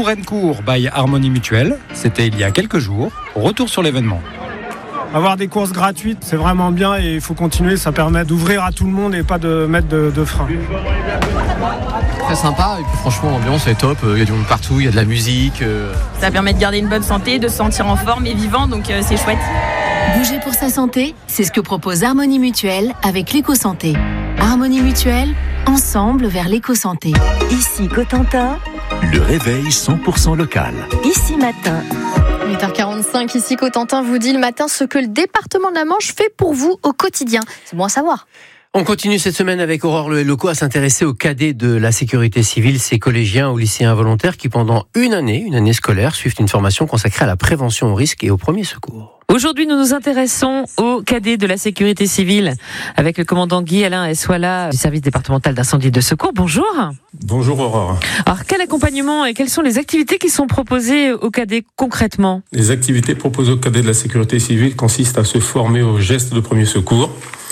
Rencourt by Harmonie Mutuelle, c'était il y a quelques jours. Retour sur l'événement. Avoir des courses gratuites, c'est vraiment bien et il faut continuer, ça permet d'ouvrir à tout le monde et pas de mettre de frein. Très sympa et puis franchement l'ambiance est top, il y a du monde partout, il y a de la musique. Ça permet de garder une bonne santé, de se sentir en forme et vivant, donc c'est chouette. Bouger pour sa santé, c'est ce que propose Harmonie Mutuelle avec l'éco-santé. Harmonie Mutuelle, ensemble vers l'éco-santé. Ici Cotentin, le réveil 100% local. Ici Matin. 8h45, ici Cotentin vous dit le matin ce que le département de la Manche fait pour vous au quotidien. C'est bon à savoir. On continue cette semaine avec Aurore Loco à s'intéresser aux cadets de la sécurité civile, ces collégiens ou lycéens volontaires qui pendant une année scolaire, suivent une formation consacrée à la prévention aux risques et aux premiers secours. Aujourd'hui, nous nous intéressons aux cadets de la sécurité civile avec le commandant Guy-Alain Essoila du service départemental d'incendie et de secours. Bonjour. Bonjour Aurore. Alors, quel accompagnement et quelles sont les activités qui sont proposées aux cadets concrètement ? Les activités proposées aux cadets de la sécurité civile consistent à se former aux gestes de premier secours,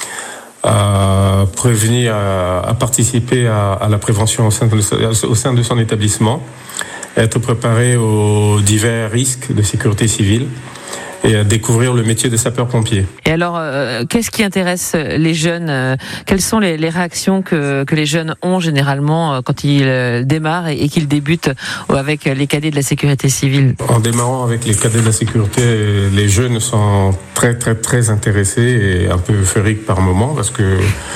à prévenir, à participer à la prévention au sein de son établissement, à être préparé aux divers risques de sécurité civile et à découvrir le métier de sapeur-pompier. Et alors, qu'est-ce qui intéresse les jeunes ? Quelles sont les réactions que les jeunes ont généralement quand ils démarrent et qu'ils débutent avec les cadets de la sécurité civile ? En démarrant avec les cadets de la sécurité, les jeunes sont très intéressés et un peu euphoriques par moment parce que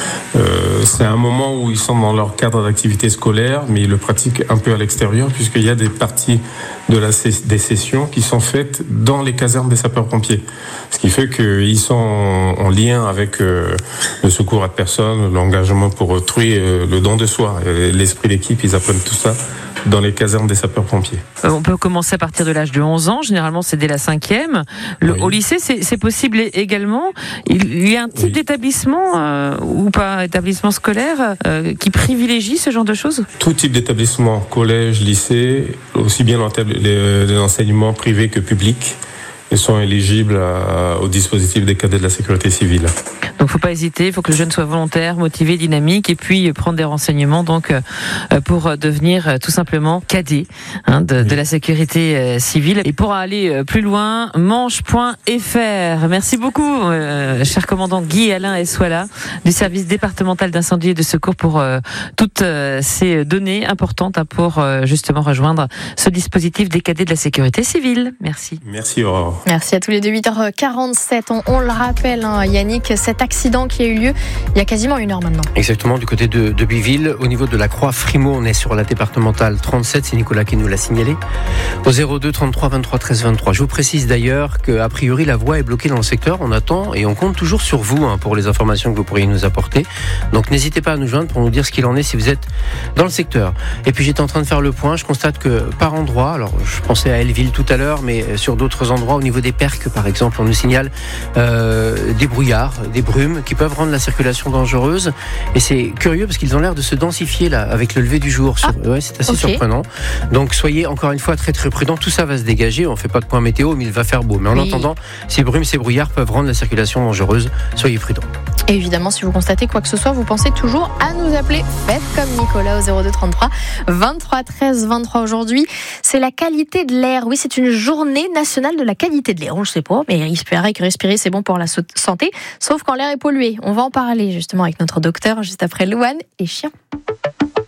c'est un moment où ils sont dans leur cadre d'activité scolaire, mais ils le pratiquent un peu à l'extérieur puisqu'il y a des parties des sessions qui sont faites dans les casernes des sapeurs-pompiers. Ce qui fait qu'ils sont en lien avec le secours à personne, l'engagement pour autrui, le don de soi, l'esprit d'équipe, ils apprennent tout ça dans les casernes des sapeurs-pompiers. On peut commencer à partir de l'âge de 11 ans, généralement c'est dès la 5e. Au lycée, c'est possible également. Il y a un type d'établissement ou pas, établissement scolaire, qui privilégie ce genre de choses ? Tout type d'établissement, collège, lycée, aussi bien les enseignements privés que publics, ils sont éligibles au dispositif des cadets de la sécurité civile. Donc, faut pas hésiter. Il faut que le jeune soit volontaire, motivé, dynamique, et puis prendre des renseignements. Donc, pour devenir tout simplement cadet de la sécurité civile. Et pour aller plus loin, manche.fr. Merci beaucoup, cher commandant Guy-Alain Essoila du service départemental d'incendie et de secours pour toutes ces données importantes pour justement rejoindre ce dispositif des cadets de la sécurité civile. Merci. Merci Aurore. Merci à tous les deux. 8h47, on le rappelle, Yannick, cet accident qui a eu lieu il y a quasiment une heure maintenant. Exactement, du côté de Biville, au niveau de la Croix-Frimaud, on est sur la départementale 37, c'est Nicolas qui nous l'a signalé, au 02 33 23 13 23. Je vous précise d'ailleurs qu'a priori la voie est bloquée dans le secteur, on attend et on compte toujours sur vous pour les informations que vous pourriez nous apporter. Donc n'hésitez pas à nous joindre pour nous dire ce qu'il en est si vous êtes dans le secteur. Et puis j'étais en train de faire le point, je constate que par endroit, alors je pensais à Elleville tout à l'heure, mais sur d'autres endroits, au niveau des Perques par exemple, on nous signale des brouillards, des brumes qui peuvent rendre la circulation dangereuse. Et c'est curieux parce qu'ils ont l'air de se densifier là avec le lever du jour. Ouais, c'est assez surprenant. Donc soyez encore une fois très prudents. Tout ça va se dégager. On ne fait pas de point météo, mais il va faire beau. Mais en attendant, ces brumes, ces brouillards peuvent rendre la circulation dangereuse. Soyez prudents. Et évidemment, si vous constatez quoi que ce soit, vous pensez toujours à nous appeler. Faites comme Nicolas au 02 33 23 13 23 aujourd'hui. C'est la qualité de l'air. Oui, c'est une journée nationale de la qualité de l'air. On ne sait pas, mais il paraît que respirer, c'est bon pour la santé. Sauf quand l'air est pollué. On va en parler justement avec notre docteur juste après Louane et Chien.